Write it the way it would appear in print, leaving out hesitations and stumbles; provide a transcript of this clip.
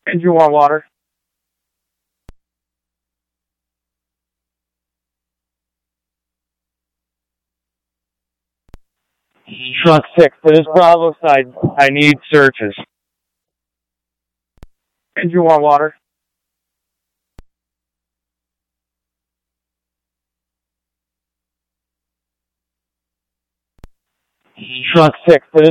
Did you want water? Truck 6, for this Bravo side, I need searches. Did you want water? Truck 6, for this